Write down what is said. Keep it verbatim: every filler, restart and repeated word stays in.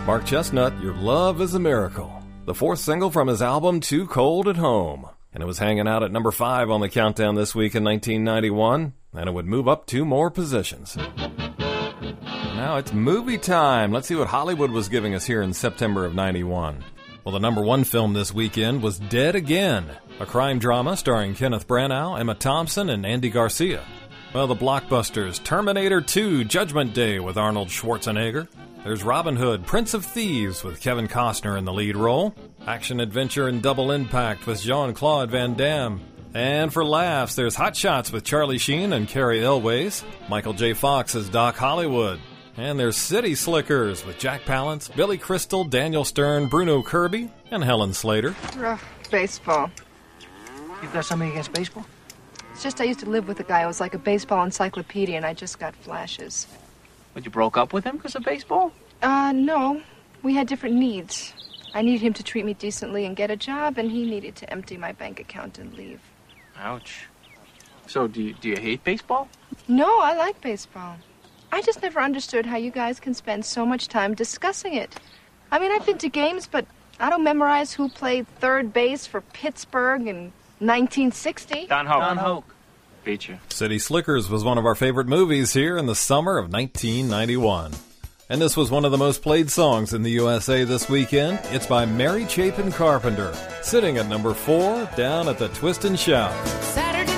Mark Chestnut, Your Love is a Miracle, the fourth single from his album Too Cold at Home. And it was hanging out at number five on the countdown this week in nineteen ninety-one, and it would move up two more positions. Now it's movie time. Let's see what Hollywood was giving us here in September of ninety-one. Well, the number one film this weekend was Dead Again, a crime drama starring Kenneth Branagh, Emma Thompson, and Andy Garcia. Well, the blockbusters, Terminator two, Judgment Day with Arnold Schwarzenegger. There's Robin Hood, Prince of Thieves with Kevin Costner in the lead role. Action Adventure and Double Impact with Jean-Claude Van Damme. And for laughs, there's Hot Shots with Charlie Sheen and Cary Elwes. Michael J. Fox as Doc Hollywood. And there's City Slickers with Jack Palance, Billy Crystal, Daniel Stern, Bruno Kirby, and Helen Slater. Rough baseball. You've got something against baseball? It's just I used to live with a guy who was like a baseball encyclopedia, and I just got flashes. But you broke up with him because of baseball? Uh, no. We had different needs. I needed him to treat me decently and get a job, and he needed to empty my bank account and leave. Ouch. So do you, do you hate baseball? No, I like baseball. I just never understood how you guys can spend so much time discussing it. I mean, I've been to games, but I don't memorize who played third base for Pittsburgh in nineteen sixty. Don Hoke. Don Hoke. Feature. City Slickers was one of our favorite movies here in the summer of nineteen ninety-one. And this was one of the most played songs in the U S A this weekend. It's by Mary Chapin Carpenter, sitting at number four down at the Twist and Shout.